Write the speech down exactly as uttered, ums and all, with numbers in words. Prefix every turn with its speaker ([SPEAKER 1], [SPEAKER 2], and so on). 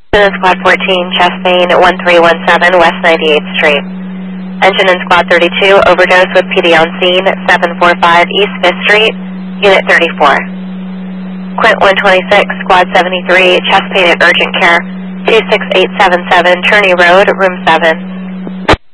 [SPEAKER 1] This is Squad fourteen, chest pain one three one seven, West ninety-eighth Street. Engine in Squad thirty-two, overdose with P D on scene, seven four five East fifth Street, Unit thirty-four. Quint one twenty-six, Squad seventy-three, chest pain at urgent care, two six eight seven seven, Turney Road, room seven.